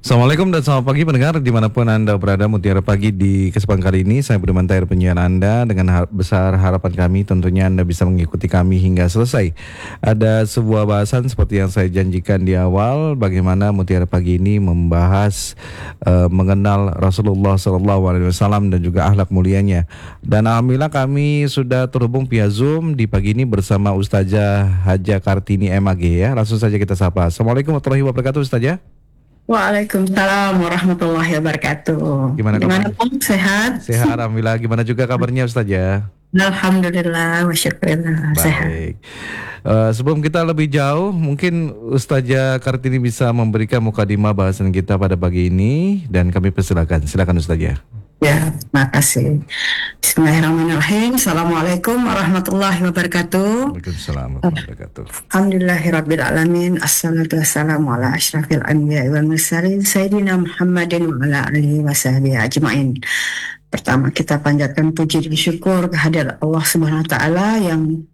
Assalamualaikum dan selamat pagi pendengar dimanapun Anda berada. Mutiara Pagi di kesempatan kali ini saya Budiman Tahir penyiar Anda dengan besar harapan kami tentunya Anda bisa mengikuti kami hingga selesai. Ada sebuah bahasan seperti yang saya janjikan di awal, bagaimana Mutiara Pagi ini membahas mengenal Rasulullah SAW dan juga akhlak mulianya. Dan alhamdulillah kami sudah terhubung via Zoom di pagi ini bersama Ustazah Haja Kartini MAG ya. Langsung saja kita sapa. Assalamualaikum warahmatullahi wabarakatuh Ustazah. Waalaikumsalam warahmatullahi wabarakatuh. Gimana Gimana kabarnya? Bang? Sehat? Sehat, alhamdulillah. Gimana juga kabarnya Ustaz ya? Alhamdulillah, wa syukurillah, sehat. Baik. Sebelum kita lebih jauh, mungkin Ustazah Kartini bisa memberikan mukadimah bahasan kita pada pagi ini dan kami persilakan. Silakan Ustazah. Ya, makasih. Bismillahirrahmanirrahim. Assalamualaikum warahmatullahi wabarakatuh. Waalaikumsalam warahmatullahi wabarakatuh. Alhamdulillahirabbil alamin. Assalatu wassalamu ala asyrafil anbiya'i wal mursalin sayyidina Muhammadin wa ala alihi wa sahbihi ajmain. Pertama kita panjatkan puji dan syukur kehadirat Allah Subhanahu wa taala yang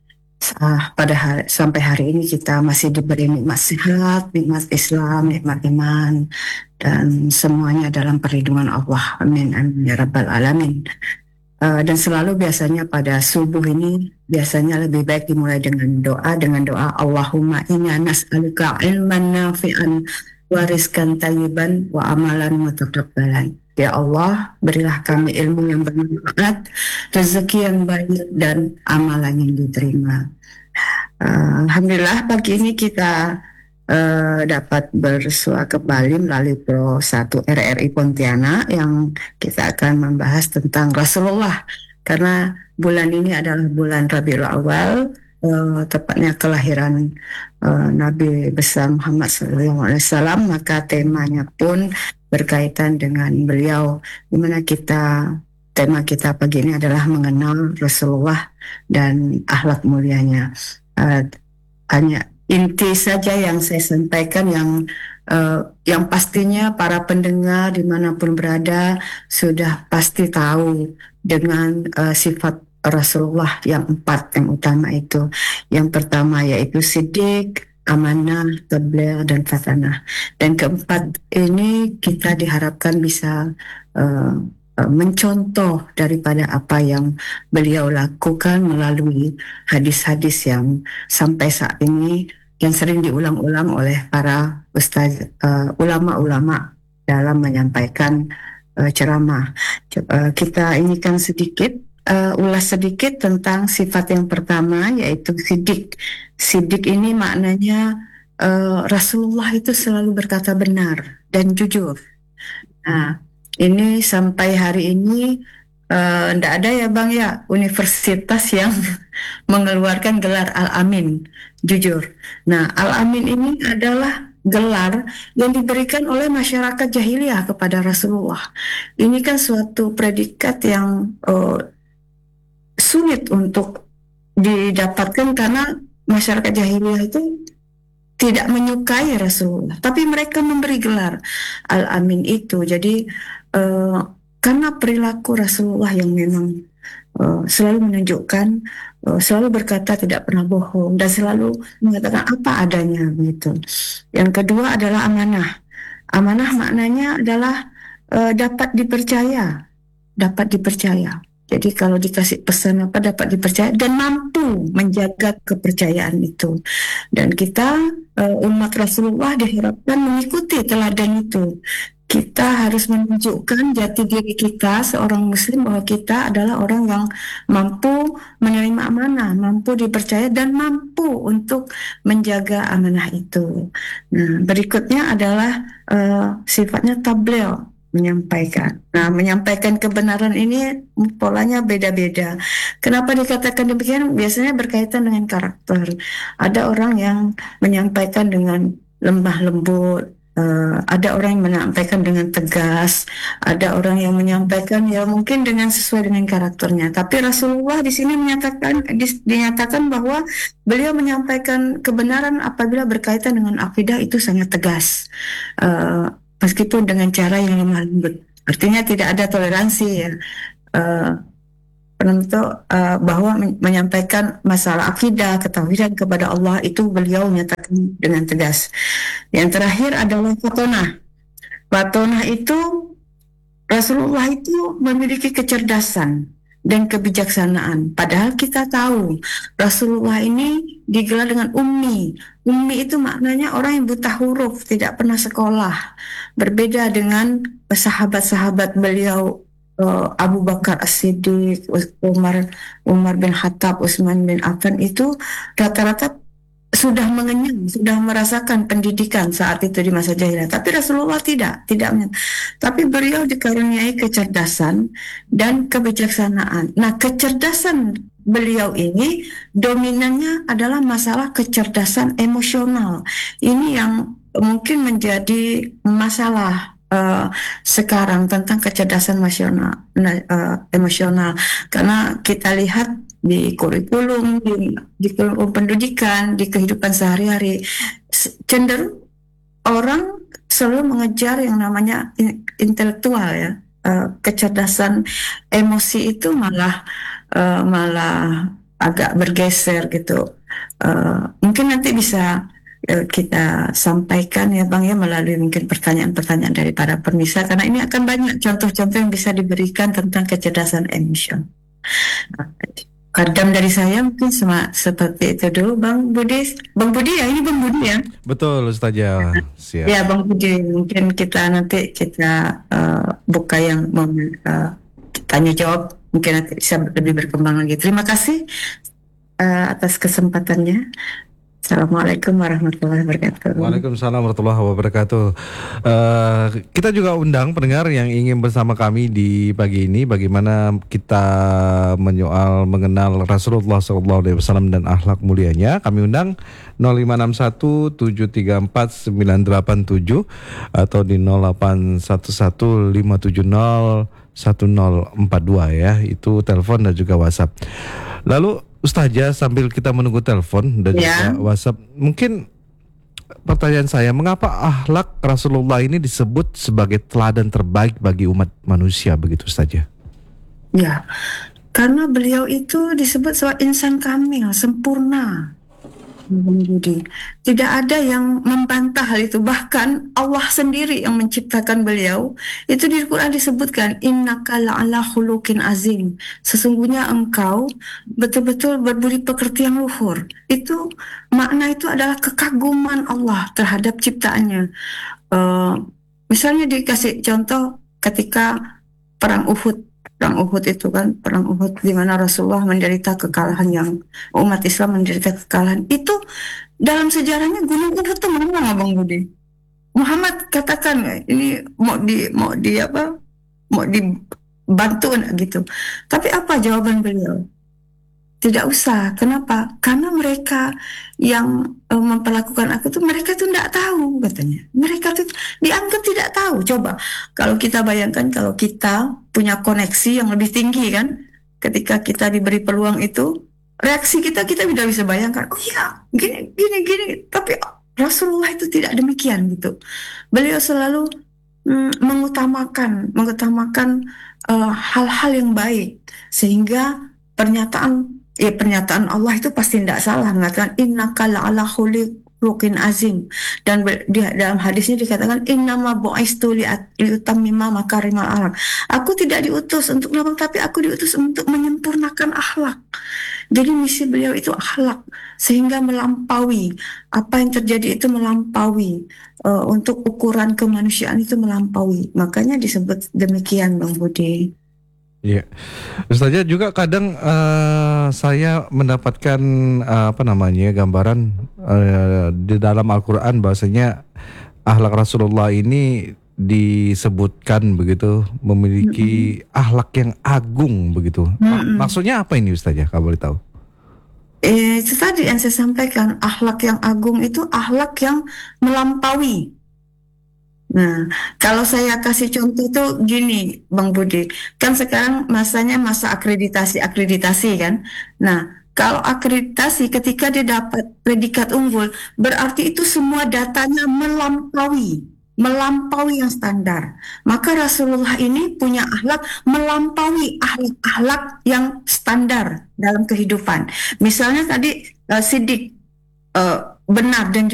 sampai hari ini kita masih diberi nikmat sehat, nikmat Islam, nikmat iman, dan semuanya dalam perlindungan Allah. Amin, amin, ya rabbal alamin. Dan selalu biasanya pada subuh ini biasanya lebih baik dimulai dengan doa Allahumma inna nas'aluka ilman nafi'an wa rizqan tayyiban wa amalan mutaqabbalan. Ya Allah, berilah kami ilmu yang bermanfaat, rezeki yang baik, dan amalan yang diterima. Alhamdulillah pagi ini kita dapat bersua kembali melalui Pro 1 RRI Pontianak yang kita akan membahas tentang Rasulullah. Karena bulan ini adalah bulan Rabiul Awal, tepatnya kelahiran Nabi besar Muhammad SAW, maka temanya pun berkaitan dengan beliau, di mana tema kita pagi ini adalah mengenal Rasulullah dan akhlak mulianya. Hanya inti saja yang saya sampaikan yang pastinya para pendengar dimanapun berada sudah pasti tahu dengan sifat Rasulullah yang 4 yang utama itu. Yang pertama yaitu Siddiq, amanah, tabligh, dan fatanah. Dan keempat ini kita diharapkan bisa mencontoh daripada apa yang beliau lakukan melalui hadis-hadis yang sampai saat ini yang sering diulang-ulang oleh para ulama-ulama dalam menyampaikan ceramah. Kita inikan sedikit, ulas sedikit tentang sifat yang pertama yaitu Siddiq. Siddiq ini maknanya Rasulullah itu selalu berkata benar dan jujur. Nah, ini sampai hari ini ndak ada ya Bang ya universitas yang mengeluarkan gelar Al-Amin, jujur. Nah, Al-Amin ini adalah gelar yang diberikan oleh masyarakat jahiliyah kepada Rasulullah. Ini kan suatu predikat yang sulit untuk didapatkan karena masyarakat jahiliyah itu tidak menyukai Rasulullah, tapi mereka memberi gelar Al-Amin itu. Jadi karena perilaku Rasulullah yang memang selalu menunjukkan, selalu berkata tidak pernah bohong dan selalu mengatakan apa adanya begitu. Yang kedua adalah amanah. Amanah maknanya adalah dapat dipercaya, dapat dipercaya. Jadi kalau dikasih pesan apa dapat dipercaya dan mampu menjaga kepercayaan itu. Dan kita umat Rasulullah diharapkan mengikuti teladan itu. Kita harus menunjukkan jati diri kita seorang muslim bahwa kita adalah orang yang mampu menerima amanah, mampu dipercaya dan mampu untuk menjaga amanah itu. Nah, berikutnya adalah sifatnya tabligh, menyampaikan. Nah, menyampaikan kebenaran ini polanya beda-beda. Kenapa dikatakan demikian? Biasanya berkaitan dengan karakter. Ada orang yang menyampaikan dengan lemah lembut, ada orang yang menyampaikan dengan tegas, ada orang yang menyampaikan ya mungkin dengan sesuai dengan karakternya. Tapi Rasulullah di sini dinyatakan bahwa beliau menyampaikan kebenaran apabila berkaitan dengan akidah itu sangat tegas, meskipun dengan cara yang lemah lembut. Artinya tidak ada toleransi ya. Bahwa menyampaikan masalah akidah, ketauhidan kepada Allah itu beliau menyatakan dengan tegas. Yang terakhir adalah fatonah. Fatonah itu, Rasulullah itu memiliki kecerdasan dan kebijaksanaan. Padahal kita tahu Rasulullah ini digelar dengan ummi. Ummi itu maknanya orang yang buta huruf, tidak pernah sekolah. Berbeda dengan sahabat-sahabat beliau, Abu Bakar As-Siddiq, Umar bin Khattab, Utsman bin Affan itu rata-rata sudah mengenyam, sudah merasakan pendidikan saat itu di masa jahiliyah. Tapi Rasulullah tidak. Tapi beliau dikaruniai kecerdasan dan kebijaksanaan. Nah, kecerdasan beliau ini dominannya adalah masalah kecerdasan emosional. Ini yang mungkin menjadi masalah sekarang tentang kecerdasan emosional. Karena kita lihat di kurikulum, di kurikulum pendidikan, di kehidupan sehari-hari, cenderung orang selalu mengejar yang namanya intelektual ya. Kecerdasan emosi itu malah agak bergeser gitu. Mungkin nanti bisa kita sampaikan ya Bang ya, melalui mungkin pertanyaan-pertanyaan dari para pemirsa, karena ini akan banyak contoh-contoh yang bisa diberikan tentang kecerdasan emosi. Kadang dari saya mungkin seperti itu dulu, Bang Budi. Bang Budi ya, ini Bang Budi ya. Betul Ustazah. Siap. Ya Bang Budi, mungkin nanti kita buka yang mau tanya jawab, mungkin nanti bisa lebih berkembang lagi. Terima kasih atas kesempatannya. Assalamualaikum warahmatullahi wabarakatuh. Waalaikumsalam warahmatullahi wabarakatuh. Kita juga undang pendengar yang ingin bersama kami di pagi ini, bagaimana kita mengenal Rasulullah SAW dan akhlak mulianya. Kami undang 0561 734 987 atau di 0811 570 1042 ya. Itu telepon dan juga WhatsApp. Lalu Ustazah, sambil kita menunggu telepon dan juga WhatsApp, mungkin pertanyaan saya, mengapa akhlak Rasulullah ini disebut sebagai teladan terbaik bagi umat manusia begitu Ustazah? Ya, karena beliau itu disebut sebagai insan kamil, sempurna. Bang Budi, tidak ada yang membantah hal itu. Bahkan Allah sendiri yang menciptakan beliau. Itu di Al-Quran disebutkan, innaka la'ala khuluqin azim. Sesungguhnya engkau betul-betul berbudi pekerti yang luhur. Itu makna itu adalah kekaguman Allah terhadap ciptaannya. Misalnya dikasih contoh ketika perang Uhud. Perang Uhud itu kan, perang Uhud di mana Rasulullah menderita kekalahan, yang umat Islam menderita kekalahan. Itu dalam sejarahnya Gunung Uhud itu mana, Bang Budi? Muhammad katakan ini mau dibantu gitu. Tapi apa jawaban beliau? Tidak usah. Kenapa? Karena mereka yang memperlakukan aku tuh, mereka tuh tidak tahu katanya. Mereka tuh dianggap tidak tahu. Coba kalau kita bayangkan, kalau kita punya koneksi yang lebih tinggi kan, ketika kita diberi peluang itu, reaksi kita tidak bisa bayangkan. Oh iya, gini. Tapi Rasulullah itu tidak demikian gitu. Beliau selalu mengutamakan hal-hal yang baik, sehingga pernyataan Allah itu pasti tidak salah, mengatakan innaka la'ala khuluqin azim, dan dalam hadisnya dikatakan innama bu'istu liutammima makarimal akhlak. Aku tidak diutus untuk apa, tapi aku diutus untuk menyempurnakan akhlak. Jadi misi beliau itu akhlak, sehingga melampaui apa yang terjadi itu, melampaui untuk ukuran kemanusiaan itu, melampaui. Makanya disebut demikian, Bang Budi. Iya, Ustazah, juga kadang saya mendapatkan gambaran di dalam Al-Quran bahwasanya akhlak Rasulullah ini disebutkan begitu memiliki akhlak yang agung begitu. Maksudnya apa ini Ustazah, kalau boleh tahu? Itu tadi yang saya sampaikan, akhlak yang agung itu akhlak yang melampaui. Nah, kalau saya kasih contoh tuh gini, Bang Budi, kan sekarang masanya masa akreditasi kan. Nah, kalau akreditasi ketika dia dapat predikat unggul, berarti itu semua datanya melampaui yang standar. Maka Rasulullah ini punya akhlak melampaui akhlak yang standar dalam kehidupan. Misalnya tadi Siddiq, benar dan